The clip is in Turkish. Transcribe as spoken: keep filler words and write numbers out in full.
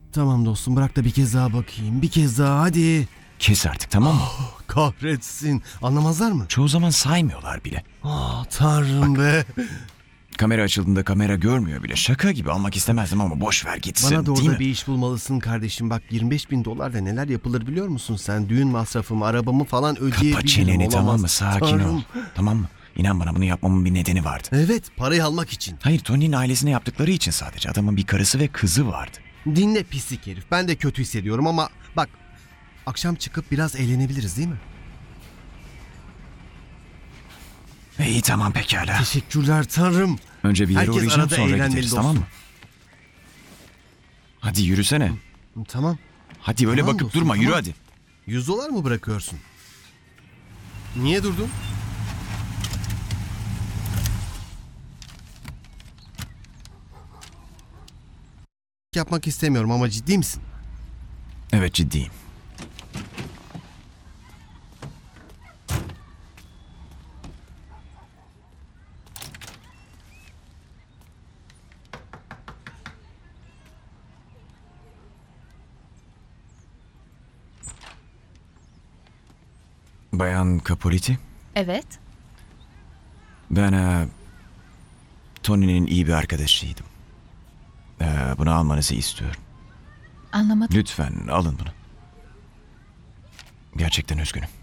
Tamam dostum, bırak da bir kez daha bakayım. Bir kez daha hadi. Kes artık, tamam mı? Oh, kahretsin. Anlamazlar mı? Çoğu zaman saymıyorlar bile. Ah tanrım be. Kamera açıldığında kamera görmüyor bile. Şaka gibi, almak istemezdim ama boş ver gitsin. Bana da değil orada mi? bir iş bulmalısın kardeşim. Bak, yirmi beş bin dolar ve neler yapılır biliyor musun sen? Düğün masrafımı, arabamı falan ödeyebilirim. Kapa çeneni, Olamaz. tamam mı? Sakin Tanrım. ol. Tamam mı? İnan bana, bunu yapmamın bir nedeni vardı. Evet, parayı almak için. Hayır, Tony'nin ailesine yaptıkları için sadece. Adamın bir karısı ve kızı vardı. Dinle pislik herif. Ben de kötü hissediyorum ama bak, akşam çıkıp biraz eğlenebiliriz değil mi? İyi, tamam, pekala. Teşekkürler tanrım. Önce bir yere Herkes uğrayacağım, arada sonra eğlenmeli gideriz, dostum. tamam mı? Hadi yürüsene. Tamam. Hadi öyle Tamam bakıp dostum, durma, yürü tamam. hadi. yüz dolar mı bırakıyorsun? Niye durdun? Yapmak istemiyorum ama ciddi misin? Evet, ciddiyim. Bayan Capoliti, Evet. ben e, Tony'nin iyi bir arkadaşıydım. E, bunu almanızı istiyorum. Anlamadım. Lütfen alın bunu. Gerçekten üzgünüm.